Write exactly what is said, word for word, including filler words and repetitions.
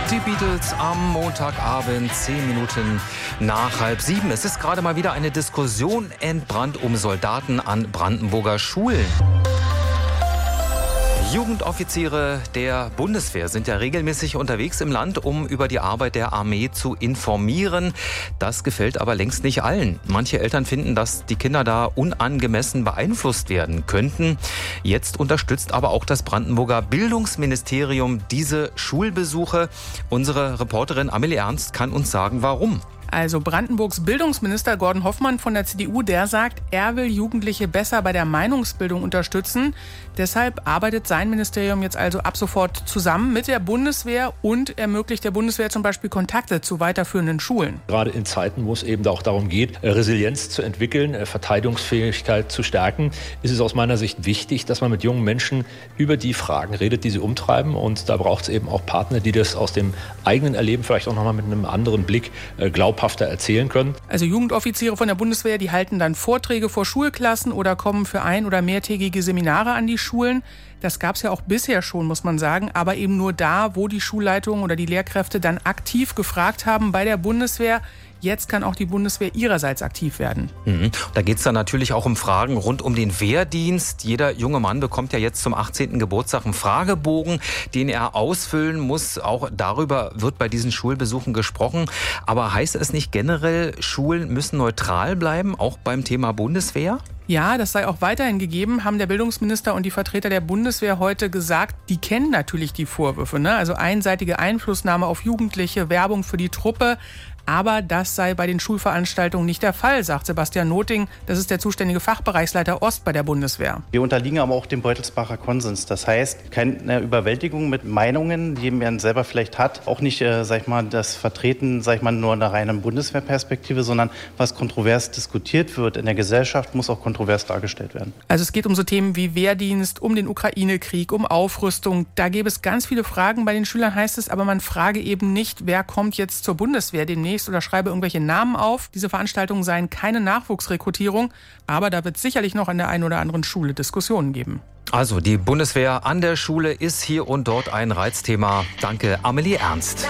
Die Beatles am Montagabend, zehn Minuten nach halb sieben. Es ist gerade mal wieder eine Diskussion entbrannt um Soldaten an Brandenburger Schulen. Jugendoffiziere der Bundeswehr sind ja regelmäßig unterwegs im Land, um über die Arbeit der Armee zu informieren. Das gefällt aber längst nicht allen. Manche Eltern finden, dass die Kinder da unangemessen beeinflusst werden könnten. Jetzt unterstützt aber auch das Brandenburger Bildungsministerium diese Schulbesuche. Unsere Reporterin Amelie Ernst kann uns sagen, warum. Also Brandenburgs Bildungsminister Gordon Hoffmann von der C D U, der sagt, er will Jugendliche besser bei der Meinungsbildung unterstützen. Deshalb arbeitet sein Ministerium jetzt also ab sofort zusammen mit der Bundeswehr und ermöglicht der Bundeswehr zum Beispiel Kontakte zu weiterführenden Schulen. Gerade in Zeiten, wo es eben auch darum geht, Resilienz zu entwickeln, Verteidigungsfähigkeit zu stärken, ist es aus meiner Sicht wichtig, dass man mit jungen Menschen über die Fragen redet, die sie umtreiben. Und da braucht es eben auch Partner, die das aus dem eigenen Erleben vielleicht auch nochmal mit einem anderen Blick glauben, glaubhafter erzählen können. Also Jugendoffiziere von der Bundeswehr, die halten dann Vorträge vor Schulklassen oder kommen für ein- oder mehrtägige Seminare an die Schulen. Das gab es ja auch bisher schon, muss man sagen, aber eben nur da, wo die Schulleitungen oder die Lehrkräfte dann aktiv gefragt haben bei der Bundeswehr. Jetzt kann auch die Bundeswehr ihrerseits aktiv werden. Mhm. Da geht es dann natürlich auch um Fragen rund um den Wehrdienst. Jeder junge Mann bekommt ja jetzt zum achtzehnten Geburtstag einen Fragebogen, den er ausfüllen muss. Auch darüber wird bei diesen Schulbesuchen gesprochen. Aber heißt es nicht generell, Schulen müssen neutral bleiben, auch beim Thema Bundeswehr? Ja, das sei auch weiterhin gegeben, haben der Bildungsminister und die Vertreter der Bundeswehr heute gesagt. Die kennen natürlich die Vorwürfe, ne? Also einseitige Einflussnahme auf Jugendliche, Werbung für die Truppe. Aber das sei bei den Schulveranstaltungen nicht der Fall, sagt Sebastian Noting. Das ist der zuständige Fachbereichsleiter Ost bei der Bundeswehr. Wir unterliegen aber auch dem Beutelsbacher Konsens. Das heißt, keine Überwältigung mit Meinungen, die man selber vielleicht hat. Auch nicht, äh, sag ich mal, das Vertreten, sag ich mal, nur einer reinen Bundeswehrperspektive, sondern was kontrovers diskutiert wird in der Gesellschaft, muss auch kontrovers dargestellt werden. Also es geht um so Themen wie Wehrdienst, um den Ukraine-Krieg, um Aufrüstung. Da gäbe es ganz viele Fragen bei den Schülern, heißt es, aber man frage eben nicht, wer kommt jetzt zur Bundeswehr demnächst oder schreibe irgendwelche Namen auf. Diese Veranstaltungen seien keine Nachwuchsrekrutierung, aber da wird es sicherlich noch an der einen oder anderen Schule Diskussionen geben. Also die Bundeswehr an der Schule ist hier und dort ein Reizthema. Danke, Amelie Ernst.